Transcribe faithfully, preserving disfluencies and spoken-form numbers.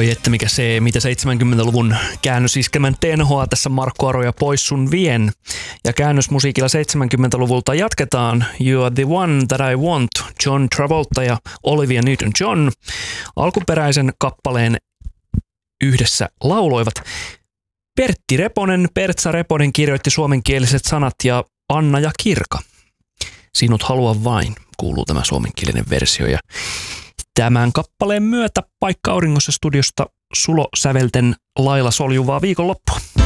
Oi että mikä se, mitä seitsemänkymmentäluvun käännösiskelmän tenhoa tässä Markku Aro ja Pois sun vien. Ja käännösmusiikilla seitsemänkymmentäluvulta jatketaan You are the one that I want, John Travolta ja Olivia Newton-John. Alkuperäisen kappaleen yhdessä lauloivat Pertti Reponen, Pertsa Reponen kirjoitti suomenkieliset sanat ja Anna ja Kirka. Sinut halua vain, kuuluu tämä suomenkielinen versio. Ja tämän kappaleen myötä Paikka Auringossa studiosta Sulo sävelten lailla soljuvaa viikonloppua.